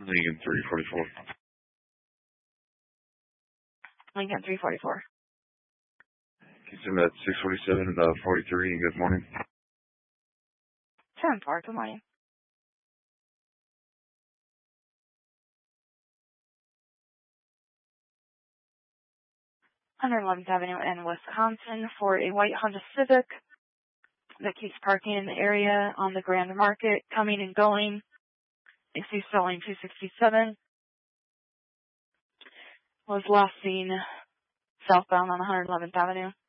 Lincoln 344. Lincoln 344. Can you send me that 647 and 43 and good morning? 10-4, good morning. Under 11th Avenue in Wisconsin for a white Honda Civic that keeps parking in the area on the Grand Market, coming and going. AC selling 267. Was last seen southbound on 111th Avenue.